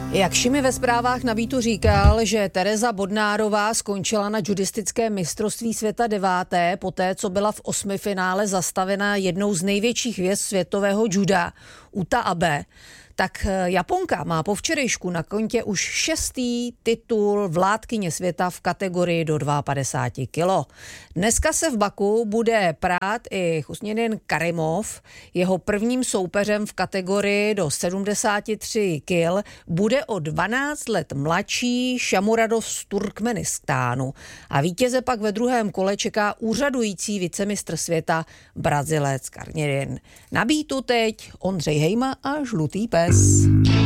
Jak Šimi ve zprávách na Vítu říkal, že Tereza Bodnárová skončila na judistickém mistrovství světa 9. poté, co byla v osmifinále zastavena jednou z největších hvězd světového juda, Uta Abe, tak Japonka má po včerejšku na kontě už 6. titul vládkyně světa v kategorii do 52 kilo. Dneska se v Baku bude prát i Husnidin Karimov. Jeho prvním soupeřem v kategorii do 73 kil bude o 12 let mladší Šamuradov z Turkmenistánu. A vítěze pak ve druhém kole čeká úřadující vicemistr světa Brazilec Karnidin. Na Bítu teď Ondřej Hejma a Žlutý pes.